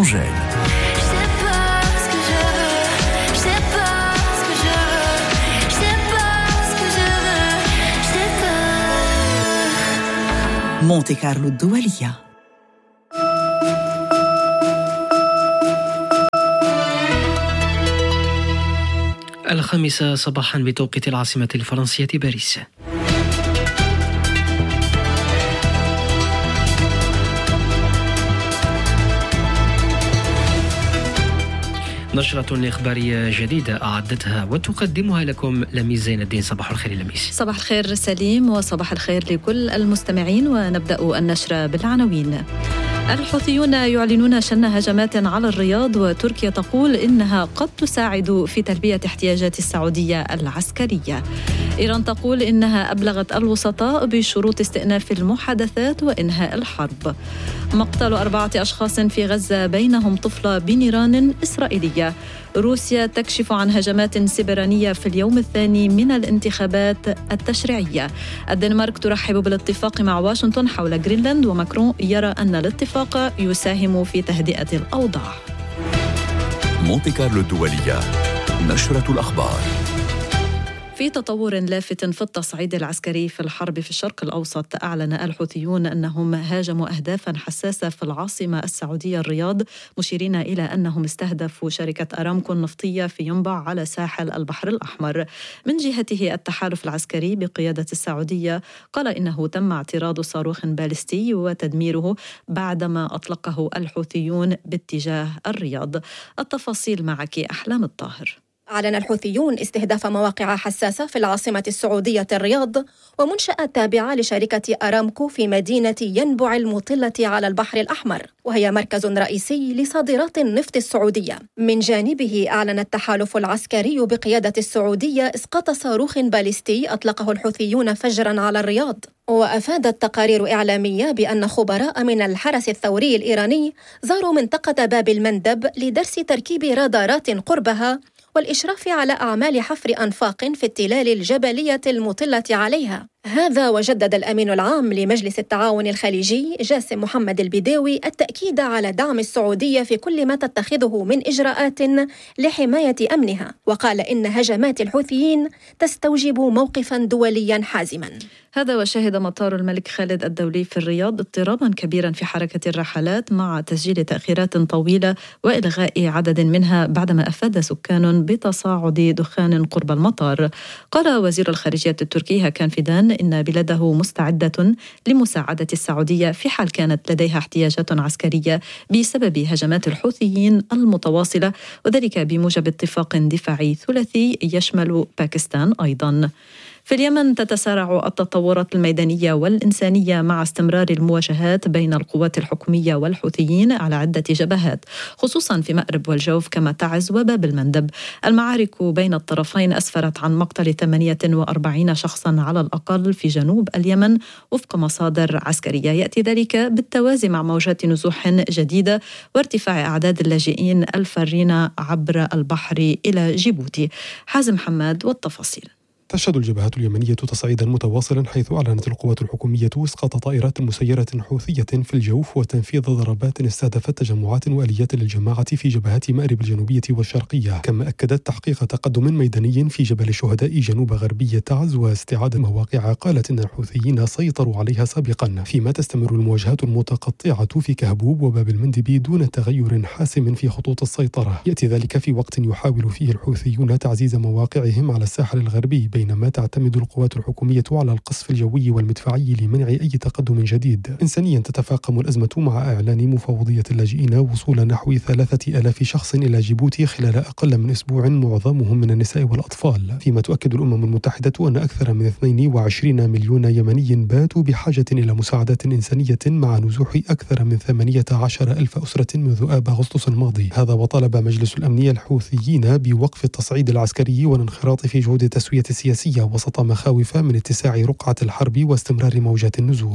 Angèle. مونتي كارلو الدولية. الخامسة صباحا بتوقيت العاصمة الفرنسية باريس. نشرة إخبارية جديدة أعدتها وتقدمها لكم لميس زين الدين. صباح الخير لميس. صباح الخير سليم، وصباح الخير لكل المستمعين. ونبدأ النشرة بالعناوين. الحوثيون يعلنون شن هجمات على الرياض، وتركيا تقول إنها قد تساعد في تلبية احتياجات السعودية العسكرية. إيران تقول إنها أبلغت الوسطاء بشروط استئناف المحادثات وإنهاء الحرب. مقتل 4 أشخاص في غزة بينهم طفلة بنيران إسرائيلية. روسيا تكشف عن هجمات سبرانية في اليوم الثاني من الانتخابات التشريعية. الدنمارك ترحب بالاتفاق مع واشنطن حول جرينلاند، وماكرون يرى أن الاتفاق يساهم في تهدئة الأوضاع. مونتي كارلو الدولية، نشرة الأخبار. في تطور لافت في التصعيد العسكري في الحرب في الشرق الأوسط، أعلن الحوثيون أنهم هاجموا أهدافا حساسة في العاصمة السعودية الرياض، مشيرين إلى أنهم استهدفوا شركة أرامكو النفطية في ينبع على ساحل البحر الأحمر. من جهته التحالف العسكري بقيادة السعودية قال إنه تم اعتراض صاروخ باليستي وتدميره بعدما أطلقه الحوثيون باتجاه الرياض. التفاصيل معك أحلام الطاهر. أعلن الحوثيون استهداف مواقع حساسة في العاصمة السعودية الرياض ومنشأة تابعة لشركة أرامكو في مدينة ينبع المطلة على البحر الأحمر، وهي مركز رئيسي لصادرات النفط السعودية. من جانبه أعلن التحالف العسكري بقيادة السعودية إسقاط صاروخ باليستي أطلقه الحوثيون فجرا على الرياض. وأفادت تقارير إعلامية بأن خبراء من الحرس الثوري الإيراني زاروا منطقة باب المندب لدرس تركيب رادارات قربها والإشراف على أعمال حفر أنفاق في التلال الجبلية المطلة عليها. هذا وجدد الأمين العام لمجلس التعاون الخليجي جاسم محمد البداوي التأكيد على دعم السعودية في كل ما تتخذه من إجراءات لحماية أمنها، وقال إن هجمات الحوثيين تستوجب موقفا دوليا حازما. هذا وشهد مطار الملك خالد الدولي في الرياض اضطرابا كبيرا في حركة الرحلات مع تسجيل تأخيرات طويلة وإلغاء عدد منها بعدما أفاد سكان بتصاعد دخان قرب المطار. قال وزير الخارجية التركي هاكان فيدان إن بلاده مستعدة لمساعدة السعودية في حال كانت لديها احتياجات عسكرية بسبب هجمات الحوثيين المتواصلة، وذلك بموجب اتفاق دفاعي ثلاثي يشمل باكستان أيضا. في اليمن تتسارع التطورات الميدانية والإنسانية مع استمرار المواجهات بين القوات الحكومية والحوثيين على عدة جبهات، خصوصا في مأرب والجوف كما تعز وباب المندب. المعارك بين الطرفين أسفرت عن مقتل 48 شخصا على الأقل في جنوب اليمن وفق مصادر عسكرية. يأتي ذلك بالتوازي مع موجات نزوح جديدة وارتفاع أعداد اللاجئين الفارين عبر البحر إلى جيبوتي. حازم حماد والتفاصيل. تشهد الجبهات اليمنية تصعيدا متواصلا، حيث أعلنت القوات الحكومية إسقاط طائرات مسيرة حوثية في الجوف وتنفيذ ضربات استهدفت تجمعات وآليات للجماعة في جبهات مأرب الجنوبية والشرقية، كما أكدت تحقيق تقدم ميداني في جبل الشهداء جنوب غربية تعز واستعادة مواقع قالت إن الحوثيين سيطروا عليها سابقا، فيما تستمر المواجهات المتقطعة في كهبوب وباب المندب دون تغير حاسم في خطوط السيطرة. يأتي ذلك في وقت يحاول فيه الحوثيون تعزيز مواقعهم على الساحل الغربي، بينما تعتمد القوات الحكومية على القصف الجوي والمدفعي لمنع أي تقدم جديد. إنسانيا تتفاقم الأزمة مع إعلان مفوضية اللاجئين وصول نحو 3000 شخص إلى جيبوتي خلال أقل من أسبوع، معظمهم من النساء والأطفال، فيما تؤكد الأمم المتحدة أن أكثر من 22 مليون يمني باتوا بحاجة إلى مساعدات إنسانية مع نزوح أكثر من 18,000 أسرة منذ آب أغسطس الماضي. هذا وطلب مجلس الأمن الحوثيين بوقف التصعيد العسكري والانخراط في جهود تسوية السياسية وسط مخاوف من اتساع رقعة الحرب واستمرار موجات النزوح.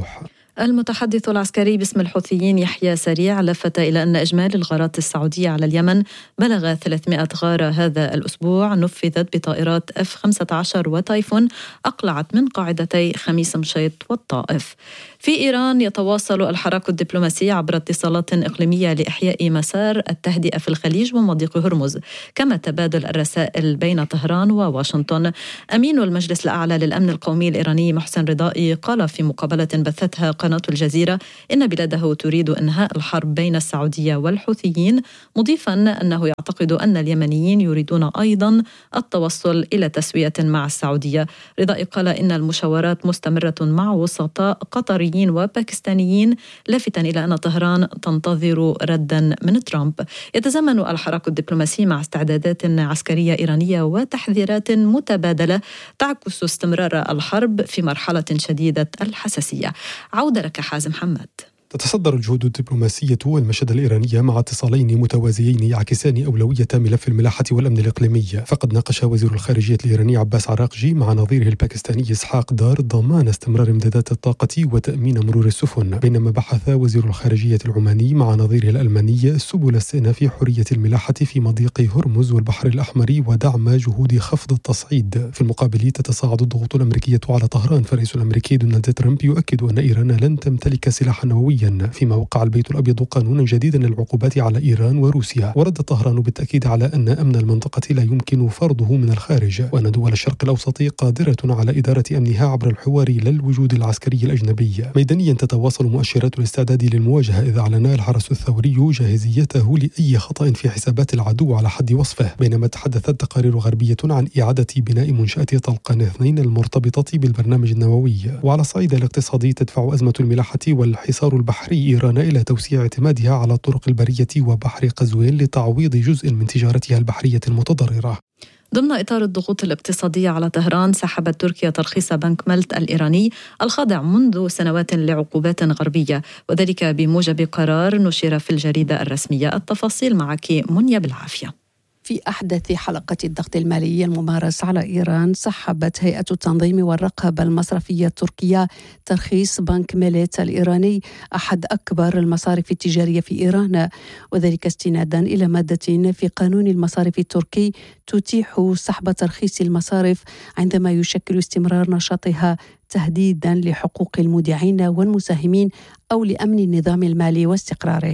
المتحدث العسكري باسم الحوثيين يحيى سريع لفت إلى أن إجمالي الغارات السعودية على اليمن بلغ 300 غارة هذا الأسبوع، نفذت بطائرات F-15 وتايفون أقلعت من قاعدتي خميس مشيط والطائف. في إيران يتواصل الحراك الدبلوماسي عبر اتصالات إقليمية لإحياء مسار التهدئة في الخليج ومضيق هرمز، كما تبادل الرسائل بين طهران وواشنطن. أمين المجلس الأعلى للأمن القومي الإيراني محسن رضائي قال في مقابلة بثتها قناة الجزيرة إن بلاده تريد إنهاء الحرب بين السعودية والحوثيين، مضيفا أنه يعتقد أن اليمنيين يريدون أيضا التوصل إلى تسوية مع السعودية. رضائي قال إن المشاورات مستمرة مع وسطاء قطريين وباكستانيين، لافتا إلى أن طهران تنتظر ردا من ترامب. يتزامن الحراك الدبلوماسي مع استعدادات عسكرية إيرانية وتحذيرات متبادلة تعكس استمرار الحرب في مرحلة شديدة الحساسية. عودة لك حازم حماد. تتصدر الجهود الدبلوماسية والمشهد الإيراني مع اتصالين متوازيين يعكسان أولوية ملف الملاحة والأمن الإقليمي. فقد ناقش وزير الخارجية الإيراني عباس عراقجي مع نظيره الباكستاني إسحاق دار ضمان استمرار امدادات الطاقة وتأمين مرور السفن، بينما بحث وزير الخارجية العماني مع نظيره الألماني سبل استئناف حرية الملاحة في مضيق هرمز والبحر الأحمر ودعم جهود خفض التصعيد. في المقابل تتصاعد الضغوط الأمريكية على طهران، فالرئيس الأمريكي دونالد ترامب يؤكد أن إيران لن تمتلك سلاحا نوويا، فيما وقع البيت الأبيض قانونا جديدا للعقوبات على إيران وروسيا. ورد طهران بالتأكيد على أن أمن المنطقة لا يمكن فرضه من الخارج، وأن دول الشرق الأوسط قادرة على إدارة أمنها عبر الحوار لا الوجود العسكري الأجنبي. ميدانيا تتواصل مؤشرات الاستعداد للمواجهة، إذ أعلن الحرس الثوري جاهزيته لأي خطأ في حسابات العدو على حد وصفه، بينما تحدثت تقارير غربية عن إعادة بناء منشأة طلقان 2 المرتبطة بالبرنامج النووي. وعلى الصعيد الاقتصادي تدفع أزمة الملاحة والحصار البحري إيران إلى توسيع اعتمادها على الطرق البرية وبحر قزوين لتعويض جزء من تجارتها البحرية المتضررة. ضمن إطار الضغوط الاقتصادية على طهران، سحبت تركيا ترخيص بنك ملت الإيراني الخاضع منذ سنوات لعقوبات غربية، وذلك بموجب قرار نشر في الجريدة الرسمية. التفاصيل معك منيا بالعافية. في أحدث حلقة الضغط المالي الممارس على إيران، سحبت هيئة التنظيم والرقابة المصرفية التركية ترخيص بنك ميليت الإيراني، أحد أكبر المصارف التجارية في إيران، وذلك استنادا إلى مادة في قانون المصارف التركي تتيح سحب ترخيص المصارف عندما يشكل استمرار نشاطها تهديدا لحقوق المودعين والمساهمين أو لأمن النظام المالي واستقراره.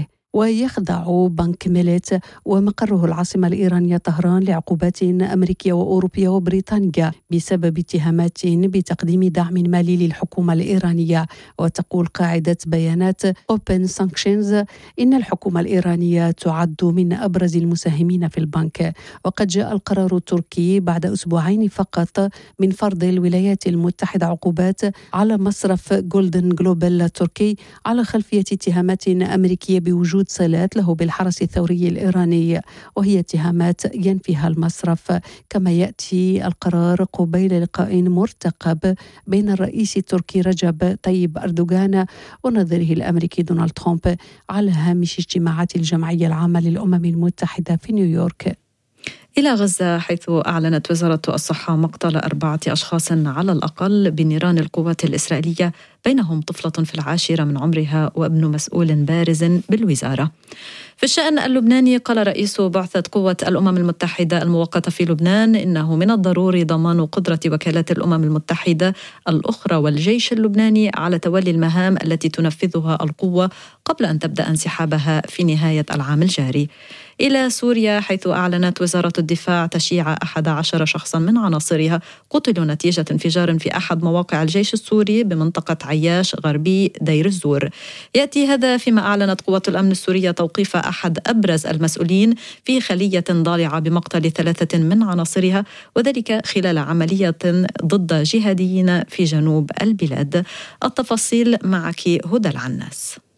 ويخضع بنك ميليت ومقره العاصمة الإيرانية طهران لعقوبات أمريكية وأوروبية وبريطانية بسبب اتهامات بتقديم دعم مالي للحكومة الإيرانية. وتقول قاعدة بيانات Open Sanctions إن الحكومة الإيرانية تعد من أبرز المساهمين في البنك. وقد جاء القرار التركي بعد أسبوعين فقط من فرض الولايات المتحدة عقوبات على مصرف جولدن جلوبال التركي على خلفية اتهامات أمريكية بوجود صلات له بالحرس الثوري الإيراني، وهي اتهامات ينفيها المصرف. كما يأتي القرار قبيل لقاء مرتقب بين الرئيس التركي رجب طيب أردوغان ونظيره الأمريكي دونالد ترامب على هامش اجتماعات الجمعية العامة للأمم المتحدة في نيويورك. إلى غزة، حيث أعلنت وزارة الصحة مقتل 4 أشخاص على الأقل بنيران القوات الإسرائيلية، بينهم طفلة في العاشرة من عمرها وابن مسؤول بارز بالوزارة. في الشأن اللبناني، قال رئيس بعثة قوة الأمم المتحدة المؤقتة في لبنان إنه من الضروري ضمان قدرة وكالات الأمم المتحدة الأخرى والجيش اللبناني على تولي المهام التي تنفذها القوة قبل أن تبدأ انسحابها في نهاية العام الجاري. إلى سوريا، حيث أعلنت وزارة الدفاع تشييع 11 شخصا من عناصرها قتلوا نتيجة انفجار في أحد مواقع الجيش السوري بمنطقة عياش غربي دير الزور. يأتي هذا فيما أعلنت قوات الأمن السورية توقيف أحد أبرز المسؤولين في خلية ضالعة بمقتل 3 من عناصرها، وذلك خلال عملية ضد جهاديين في جنوب البلاد. التفاصيل معك هدى العناس.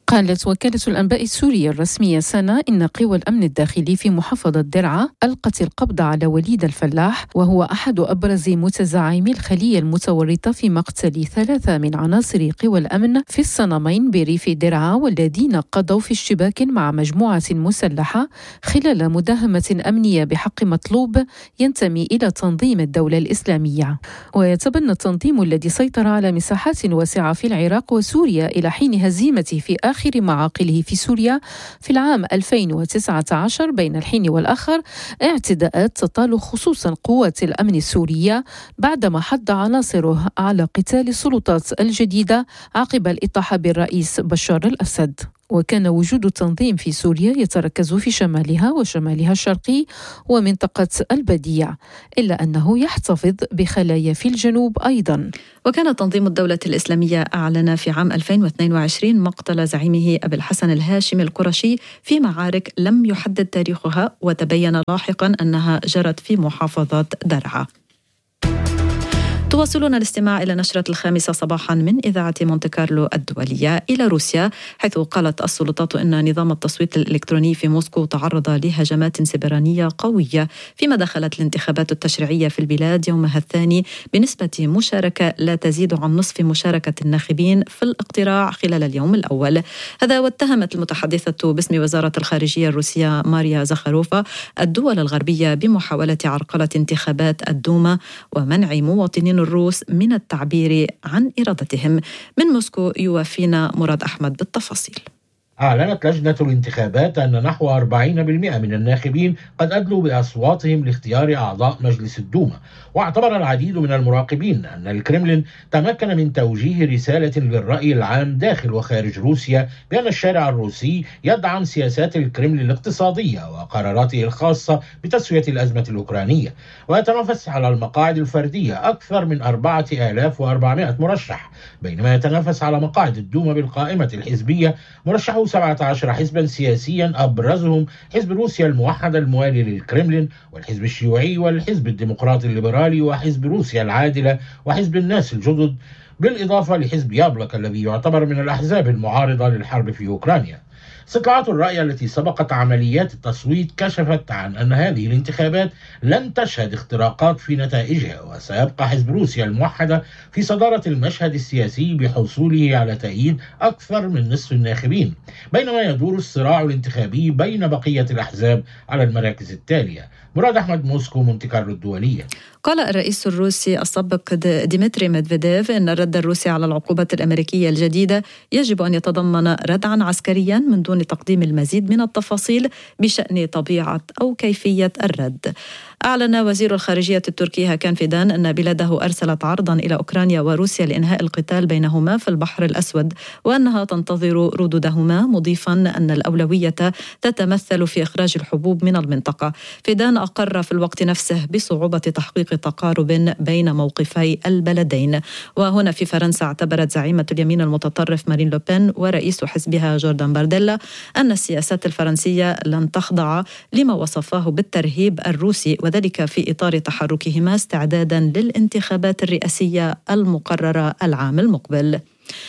قالت وكالة الأنباء السورية الرسمية سانا إن قوى الأمن الداخلي في محافظة درعا ألقت القبض على وليد الفلاح، وهو أحد أبرز متزعمي الخلية المتورطة في مقتل 3 من عناصر قوى الأمن في الصنمين بريف درعا، والذين قضوا في اشتباك مع مجموعة مسلحة خلال مداهمة أمنية بحق مطلوب ينتمي إلى تنظيم الدولة الإسلامية. ويتبنى التنظيم الذي سيطر على مساحات واسعة في العراق وسوريا إلى حين هزيمته في آخر معاقله في سوريا في العام 2019 بين الحين والآخر اعتداءات تطال خصوصا قوات الأمن السورية بعدما حض عناصره على قتال السلطات الجديدة عقب الإطاحة بالرئيس بشار الأسد. وكان وجود التنظيم في سوريا يتركز في شمالها وشمالها الشرقي ومنطقة البديع، إلا أنه يحتفظ بخلايا في الجنوب أيضا. وكان تنظيم الدولة الإسلامية أعلن في عام 2022 مقتل زعيمه أبي الحسن الهاشمي القرشي في معارك لم يحدد تاريخها، وتبين لاحقا أنها جرت في محافظة درعا. تواصلون الاستماع إلى نشرة 5 صباحا من إذاعة مونتي كارلو الدولية. إلى روسيا، حيث قالت السلطات أن نظام التصويت الإلكتروني في موسكو تعرض لهجمات سيبرانية قوية، فيما دخلت الانتخابات التشريعية في البلاد يومها الثاني بنسبة مشاركة لا تزيد عن نصف مشاركة الناخبين في الاقتراع خلال اليوم الأول. هذا واتهمت المتحدثة باسم وزارة الخارجية الروسية ماريا زخاروفا الدول الغربية بمحاولة عرقلة انتخابات الدوما ومنع مواطنين الروس من التعبير عن إرادتهم. من موسكو يوافينا مراد أحمد بالتفاصيل. أعلنت لجنة الانتخابات أن نحو 40% من الناخبين قد أدلوا بأصواتهم لاختيار أعضاء مجلس الدوما. واعتبر العديد من المراقبين أن الكرملين تمكن من توجيه رسالة للرأي العام داخل وخارج روسيا بأن الشارع الروسي يدعم سياسات الكرملين الاقتصادية وقراراته الخاصة بتسوية الأزمة الأوكرانية، ويتنافس على المقاعد الفردية أكثر من 4400 مرشح، بينما يتنافس على مقاعد الدوما بالقائمة الحزبية مرشحو 17 حزبا سياسيا، أبرزهم حزب روسيا الموحدة الموالي للكرملين والحزب الشيوعي والحزب الديمقراطي الليبرالي وحزب روسيا العادلة وحزب الناس الجدد، بالإضافة لحزب يابلك الذي يعتبر من الأحزاب المعارضة للحرب في أوكرانيا. استطلاعات الرأي التي سبقت عمليات التصويت كشفت عن أن هذه الانتخابات لن تشهد اختراقات في نتائجها، وسيبقى حزب روسيا الموحدة في صدارة المشهد السياسي بحصوله على تأييد أكثر من نصف الناخبين، بينما يدور الصراع الانتخابي بين بقية الأحزاب على المراكز التالية. مراد أحمد، موسكو، مونتي كارلو الدولية. قال الرئيس الروسي السابق ديمتري ميدفيديف أن الرد الروسي على العقوبات الأمريكية الجديدة يجب أن يتضمن ردعا عسكريا من دون تقديم المزيد من التفاصيل بشأن طبيعة أو كيفية الرد. أعلن وزير الخارجية التركي هاكان فيدان أن بلاده أرسلت عرضا إلى أوكرانيا وروسيا لإنهاء القتال بينهما في البحر الأسود، وأنها تنتظر ردودهما، مضيفا أن الأولوية تتمثل في إخراج الحبوب من المنطقة. فيدان أقر في الوقت نفسه بصعوبة تحقيق تقارب بين موقفي البلدين. وهنا في فرنسا، اعتبرت زعيمة اليمين المتطرف مارين لوبين ورئيس حزبها جوردان بارديلا أن السياسات الفرنسية لن تخضع لما وصفاه بالترهيب الروسي، وذلك في إطار تحركهما استعدادا للانتخابات الرئاسية المقررة العام المقبل.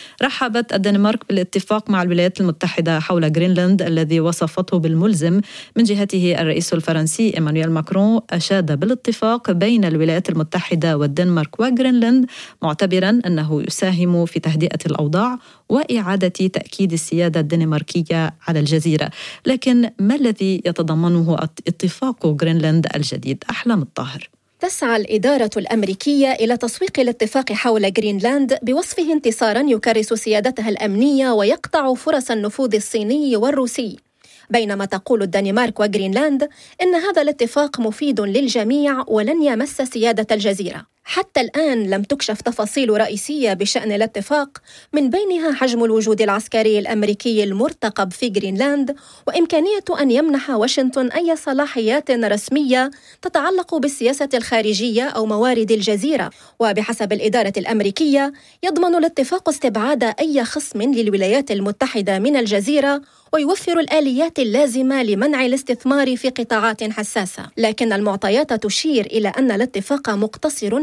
رحبت الدنمارك بالاتفاق مع الولايات المتحدة حول غرينلاند الذي وصفته بالملزم. من جهته الرئيس الفرنسي إيمانويل ماكرون أشاد بالاتفاق بين الولايات المتحدة والدنمارك وغرينلاند، معتبرا أنه يساهم في تهدئة الأوضاع وإعادة تأكيد السيادة الدنماركية على الجزيرة. لكن ما الذي يتضمنه اتفاق غرينلاند الجديد؟ أحلام الطاهر. تسعى الإدارة الأمريكية إلى تسويق الاتفاق حول غرينلاند بوصفه انتصاراً يكرس سيادتها الأمنية ويقطع فرص النفوذ الصيني والروسي، بينما تقول الدنمارك وغرينلاند إن هذا الاتفاق مفيد للجميع ولن يمس سيادة الجزيرة. حتى الآن لم تكشف تفاصيل رئيسية بشأن الاتفاق، من بينها حجم الوجود العسكري الأمريكي المرتقب في غرينلاند، وإمكانية أن يمنح واشنطن أي صلاحيات رسمية تتعلق بالسياسة الخارجية أو موارد الجزيرة. وبحسب الإدارة الأمريكية يضمن الاتفاق استبعاد أي خصم للولايات المتحدة من الجزيرة، ويوفر الآليات اللازمة لمنع الاستثمار في قطاعات حساسة. لكن المعطيات تشير إلى أن الاتفاق مقتصر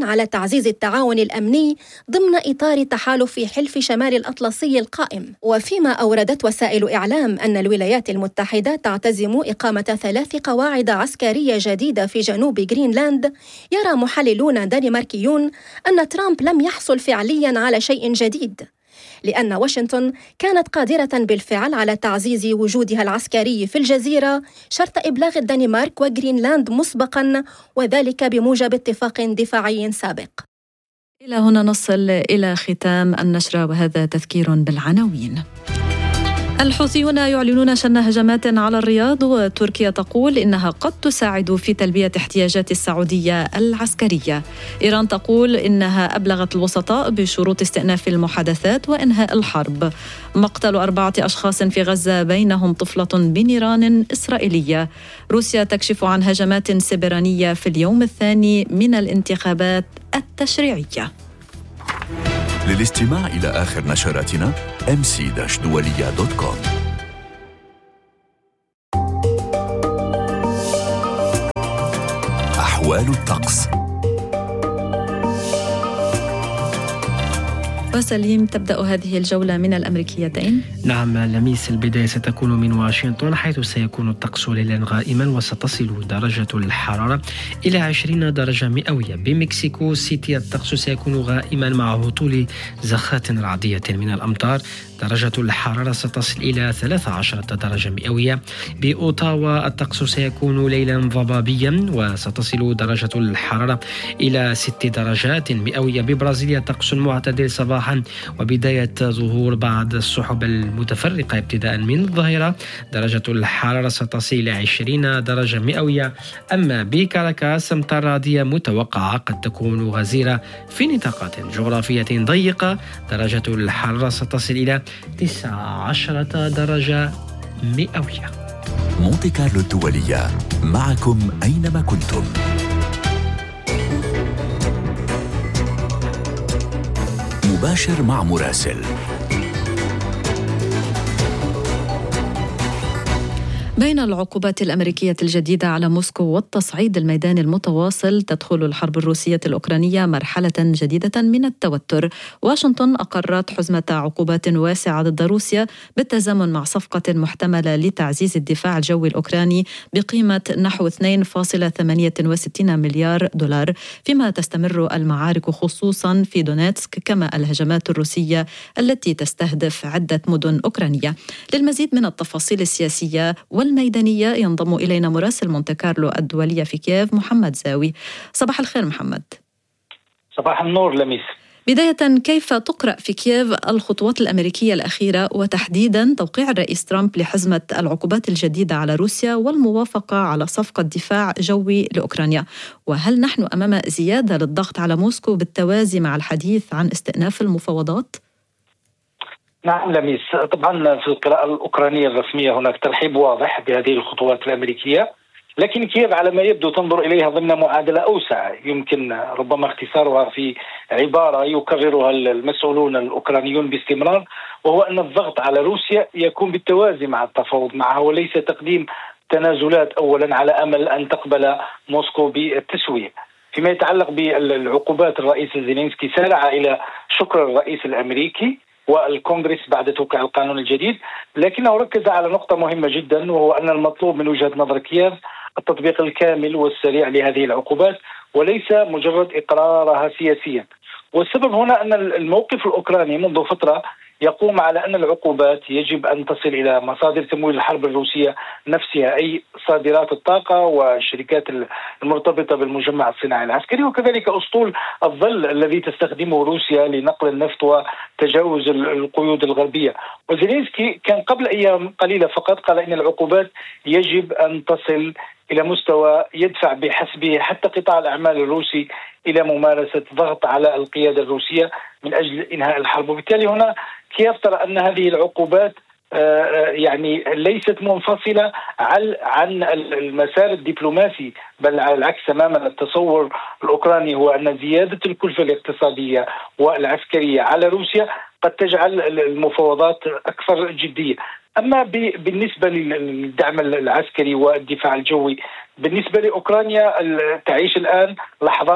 على تعزيز التعاون الأمني ضمن إطار تحالف حلف شمال الأطلسي القائم. وفيما أوردت وسائل إعلام أن الولايات المتحدة تعتزم إقامة 3 قواعد عسكرية جديدة في جنوب غرينلاند، يرى محللون دنماركيون أن ترامب لم يحصل فعلياً على شيء جديد، لأن واشنطن كانت قادرة بالفعل على تعزيز وجودها العسكري في الجزيرة شرط إبلاغ الدنمارك وغرينلاند مسبقاً، وذلك بموجب اتفاق دفاعي سابق. إلى هنا نصل إلى ختام النشرة، وهذا تذكير بالعناوين. الحوثيون يعلنون شن هجمات على الرياض، وتركيا تقول إنها قد تساعد في تلبية احتياجات السعودية العسكرية. إيران تقول إنها أبلغت الوسطاء بشروط استئناف المحادثات وإنهاء الحرب. مقتل 4 أشخاص في غزة بينهم طفلة بنيران إسرائيلية. روسيا تكشف عن هجمات سبرانية في اليوم الثاني من الانتخابات التشريعية. للاستماع إلى آخر نشراتنا mc-dualiya.com. أحوال الطقس. وسليم، تبدأ هذه الجولة من الأمريكيتين. نعم لميس، البداية ستكون من واشنطن، حيث سيكون الطقس ليلا غائما وستصل درجة الحرارة إلى 20 درجة مئوية. بمكسيكو سيتي الطقس سيكون غائما مع هطول زخات رعدية من الأمطار، درجة الحرارة ستصل إلى 13 درجة مئوية. بأوتاوا الطقس سيكون ليلا ضبابيا وستصل درجة الحرارة إلى 6 درجات مئوية. ببرازيليا طقس معتدل صباحا وبداية ظهور بعض السحب المتفرقة ابتداء من الظهيرة، درجة الحرارة ستصل إلى 20 درجة مئوية. أما بكاراكاس أمطار رعدية متوقعة قد تكون غزيرة في نطاقات جغرافية ضيقة، درجة الحرارة ستصل إلى 19 درجة مئوية. مونتي كارلو الدولية، معكم أينما كنتم. مباشر مع مراسل. بين العقوبات الأمريكية الجديدة على موسكو والتصعيد الميداني المتواصل، تدخل الحرب الروسية الأوكرانية مرحلة جديدة من التوتر. واشنطن أقرت حزمة عقوبات واسعة ضد روسيا بالتزامن مع صفقة محتملة لتعزيز الدفاع الجوي الأوكراني بقيمة نحو 2.68 مليار دولار، فيما تستمر المعارك خصوصا في دونيتسك، كما الهجمات الروسية التي تستهدف عدة مدن أوكرانية. للمزيد من التفاصيل السياسية والميدانية ينضم إلينا مراسل مونتي كارلو الدولية في كييف محمد زاوي. صباح الخير محمد. صباح النور لميس. بداية، كيف تقرأ في كييف الخطوات الأمريكية الأخيرة، وتحديدا توقيع الرئيس ترامب لحزمة العقوبات الجديدة على روسيا والموافقة على صفقة دفاع جوي لأوكرانيا؟ وهل نحن أمام زيادة للضغط على موسكو بالتوازي مع الحديث عن استئناف المفاوضات؟ نعم لميس، طبعا في القراءة الأوكرانية الرسمية هناك ترحيب واضح بهذه الخطوات الأمريكية، لكن كييف على ما يبدو تنظر إليها ضمن معادلة أوسع يمكن ربما اختصارها في عبارة يكررها المسؤولون الأوكرانيون باستمرار، وهو أن الضغط على روسيا يكون بالتوازي مع التفاوض معها، وليس تقديم تنازلات أولا على أمل أن تقبل موسكو بالتسوية. فيما يتعلق بالعقوبات، الرئيس زيلينسكي سارع إلى شكر الرئيس الأمريكي والكونغرس بعد توقيع القانون الجديد، لكنه ركز على نقطة مهمة جدا، وهو أن المطلوب من وجهة نظر كييف التطبيق الكامل والسريع لهذه العقوبات وليس مجرد إقرارها سياسيا. والسبب هنا أن الموقف الأوكراني منذ فترة يقوم على أن العقوبات يجب أن تصل إلى مصادر تمويل الحرب الروسية نفسها، أي صادرات الطاقة والشركات المرتبطة بالمجمع الصناعي العسكري، وكذلك أسطول الظل الذي تستخدمه روسيا لنقل النفط وتجاوز القيود الغربية. وزيلينسكي كان قبل أيام قليلة فقط قال إن العقوبات يجب أن تصل إلى مستوى يدفع بحسبه حتى قطاع الأعمال الروسي إلى ممارسة ضغط على القيادة الروسية من أجل إنهاء الحرب. وبالتالي هنا كيف ترى أن هذه العقوبات يعني ليست منفصلة عن المسار الدبلوماسي، بل على العكس تماما. التصور الأوكراني هو أن زيادة الكلفة الاقتصادية والعسكرية على روسيا قد تجعل المفاوضات أكثر جدية. أما بالنسبة للدعم العسكري والدفاع الجوي، بالنسبة لأوكرانيا تعيش الآن لحظة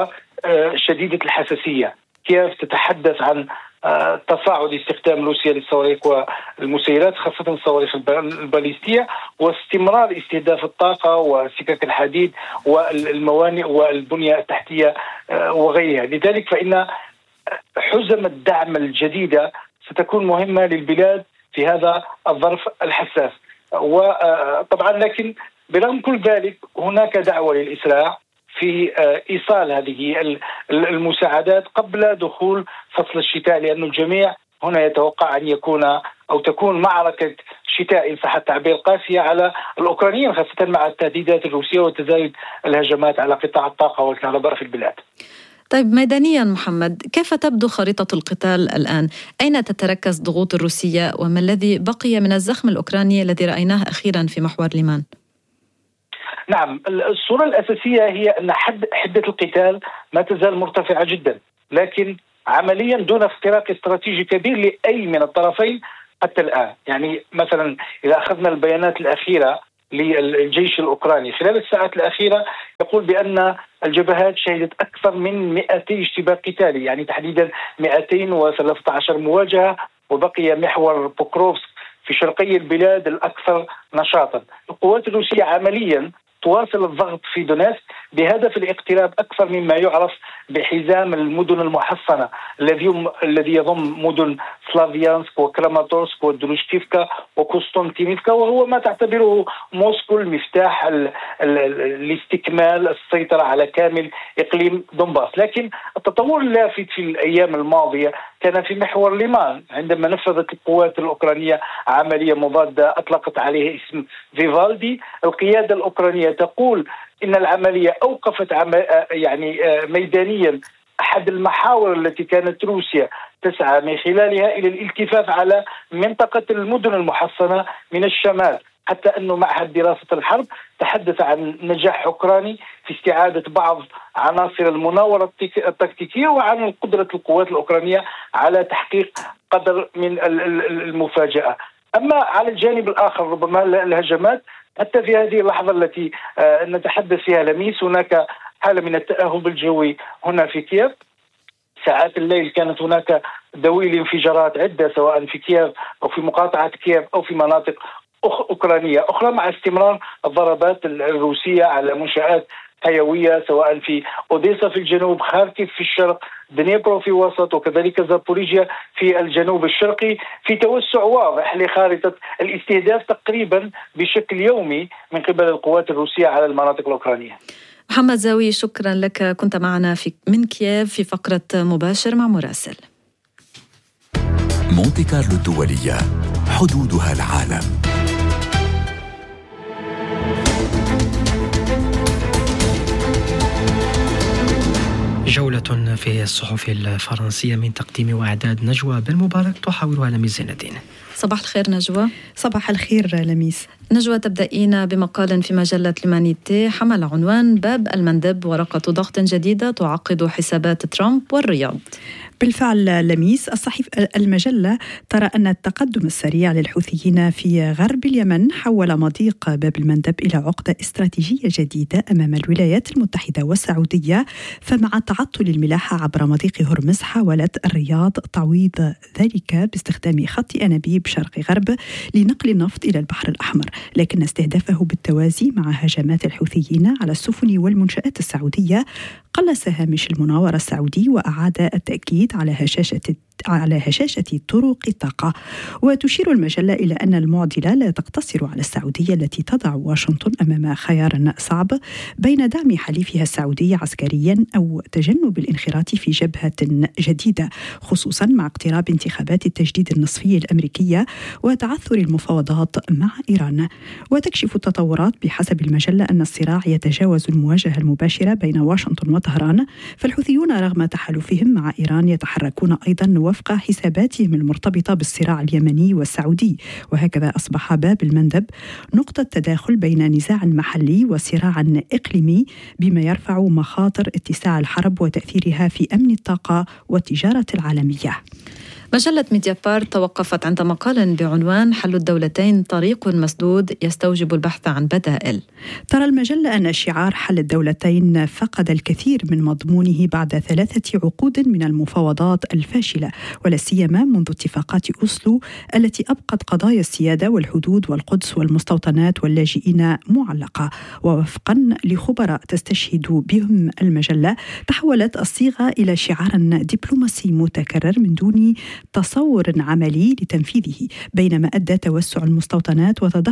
شديدة الحساسية. كييف تتحدث عن تصاعد استخدام روسيا للصواريخ والمسيرات، خاصة الصواريخ الباليستية، واستمرار استهداف الطاقة وسكك الحديد والموانئ والبنية التحتية وغيرها. لذلك فإن حزم الدعم الجديدة ستكون مهمة للبلاد في هذا الظرف الحساس. وطبعا لكن برغم كل ذلك هناك دعوة للإسراع في إيصال هذه المساعدات قبل دخول فصل الشتاء، لأن الجميع هنا يتوقع أن تكون معركة شتاء إن صح التعبير قاسية على الأوكرانيين، خاصة مع التهديدات الروسية وتزايد الهجمات على قطاع الطاقة والكهرباء في البلاد. طيب ميدانيا محمد، كيف تبدو خريطة القتال الآن؟ أين تتركز ضغوط الروسية وما الذي بقي من الزخم الأوكراني الذي رأيناه أخيرا في محور ليمان؟ نعم، الصورة الأساسية هي أن حدة القتال ما تزال مرتفعة جدا، لكن عمليا دون اختراق استراتيجي كبير لأي من الطرفين حتى الآن. يعني مثلا إذا أخذنا البيانات الأخيرة للجيش الأوكراني خلال الساعات الأخيرة يقول بأن الجبهات شهدت أكثر من 200 اشتباك قتالي، يعني تحديدا 213 مواجهة، وبقي محور بوكروفسك في شرقي البلاد الأكثر نشاطا. القوات الروسية عمليا تواصل الضغط في دونيتسك بهدف الاقتراب أكثر مما يعرف بحزام المدن المحصنة الذي يضم مدن سلافيانسك وكراماتورسك ودروشكيفكا وكوستونتينيفكا، وهو ما تعتبره موسكو المفتاح لاستكمال السيطرة على كامل إقليم دونباس. لكن التطور اللافت في الأيام الماضية كان في محور ليمان عندما نفذت القوات الأوكرانية عملية مضادة أطلقت عليه اسم فيفالدي. القيادة الأوكرانية تقول إن العملية أوقفت ميدانيا أحد المحاور التي كانت روسيا تسعى من خلالها إلى الالتفاف على منطقة المدن المحصنة من الشمال، حتى أنه معهد دراسة الحرب تحدث عن نجاح أوكراني في استعادة بعض عناصر المناورة التكتيكية وعن قدرة القوات الأوكرانية على تحقيق قدر من المفاجأة. أما على الجانب الآخر ربما الهجمات حتى في هذه اللحظة التي نتحدث فيها لميس هناك حالة من التأهب الجوي هنا في كييف. ساعات الليل كانت هناك دويل انفجارات عدة سواء في كييف أو في مقاطعة كييف أو في مناطق أوكرانية أخرى، مع استمرار الضربات الروسية على منشآت حيوية سواء في أوديسا في الجنوب، خاركيف في الشرق، دنيبرو في الوسط، وكذلك زابوريجيا في الجنوب الشرقي، في توسع واضح لخارطة الاستهداف تقريبا بشكل يومي من قبل القوات الروسية على المناطق الأوكرانية. محمد زاوي، شكرا لك، كنت معنا من كييف في فقرة مباشر مع مراسل. مونتي كارلو الدولية، حدودها العالم. جولة في الصحف الفرنسية من تقديم وإعداد نجوى بن مبارك تحاورها لميس زين الدين. صباح الخير نجوى. صباح الخير لميس. نجوى، تبدأين بمقال في مجلة ليمانيتي حمل عنوان باب المندب، ورقة ضغط جديدة تعقد حسابات ترامب والرياض. بالفعل لميس، المجلة ترى أن التقدم السريع للحوثيين في غرب اليمن حول مضيق باب المندب إلى عقدة استراتيجية جديدة أمام الولايات المتحدة والسعودية. فمع تعطل الملاحة عبر مضيق هرمز حاولت الرياض تعويض ذلك باستخدام خط أنابيب شرق غرب لنقل النفط إلى البحر الأحمر، لكن استهدافه بالتوازي مع هجمات الحوثيين على السفن والمنشآت السعودية قلص هامش المناورة السعودي وأعاد التأكيد على هشاشة طرق الطاقة. وتشير المجلة إلى أن المعضلة لا تقتصر على السعودية التي تضع واشنطن أمام خيار صعب بين دعم حليفها السعودي عسكريا أو تجنب الانخراط في جبهة جديدة، خصوصا مع اقتراب انتخابات التجديد النصفي الأمريكية وتعثر المفاوضات مع إيران. وتكشف التطورات بحسب المجلة أن الصراع يتجاوز المواجهة المباشرة بين واشنطن وطهران، فالحوثيون رغم تحالفهم مع إيران يتحركون أيضا وفق حساباتهم المرتبطة بالصراع اليمني والسعودي. وهكذا أصبح باب المندب نقطة تداخل بين نزاع محلي وصراع إقليمي، بما يرفع مخاطر اتساع الحرب وتأثيرها في أمن الطاقة والتجارة العالمية. مجلة ميديابارت توقفت عند مقال بعنوان حل الدولتين طريق مسدود يستوجب البحث عن بدائل. ترى المجلة أن شعار حل الدولتين فقد الكثير من مضمونه بعد 3 عقود من المفاوضات الفاشلة، ولا سيما منذ اتفاقات أوسلو التي أبقت قضايا السيادة والحدود والقدس والمستوطنات واللاجئين معلقة. ووفقا لخبراء تستشهد بهم المجلة، تحولت الصيغة إلى شعار دبلوماسي متكرر من دون تصور عملي لتنفيذه، بينما أدى توسع المستوطنات